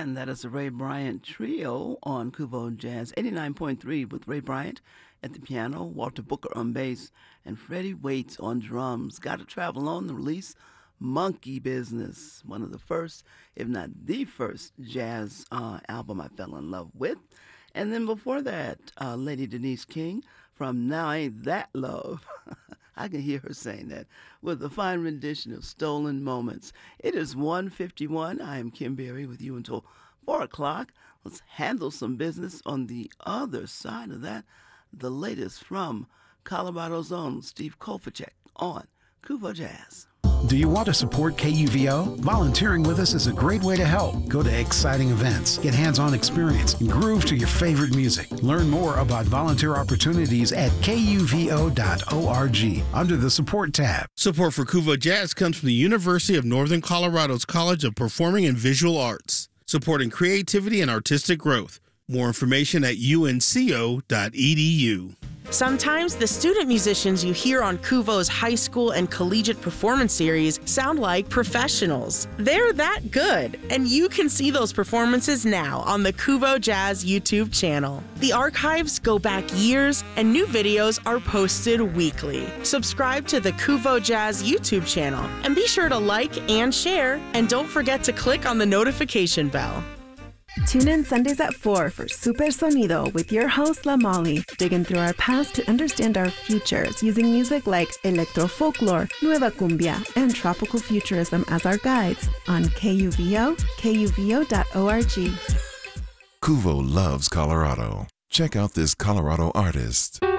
And that is the Ray Bryant Trio on Kuvo Jazz 89.3 with Ray Bryant at the piano, Walter Booker on bass, and Freddie Waits on drums. Gotta Travel On the release, Monkey Business, one of the first, if not the first, jazz album I fell in love with. And then before that, Lady Denise King from Now Ain't That Love. I can hear her saying that with a fine rendition of Stolen Moments. It is 1:51. I am Kim Berry with you until 4 o'clock. Let's handle some business on the other side of that. The latest from Colorado's own Steve Kolfacek on Kuvo Jazz. Do you want to support KUVO? Volunteering with us is a great way to help. Go to exciting events, get hands-on experience, and groove to your favorite music. Learn more about volunteer opportunities at kuvo.org under the Support tab. Support for Kuvo Jazz comes from the University of Northern Colorado's College of Performing and Visual Arts, supporting creativity and artistic growth. More information at unco.edu. Sometimes the student musicians you hear on Kuvo's high school and collegiate performance series sound like professionals. They're that good, and you can see those performances now on the Kuvo Jazz YouTube channel. The archives go back years, and new videos are posted weekly. Subscribe to the Kuvo Jazz YouTube channel, and be sure to like and share, and don't forget to click on the notification bell. Tune in Sundays at 4 for Super Sonido with your host, La Molly, digging through our past to understand our futures using music like electro folklore, nueva cumbia, and tropical futurism as our guides on KUVO, kuvo.org. Kuvo loves Colorado. Check out this Colorado artist.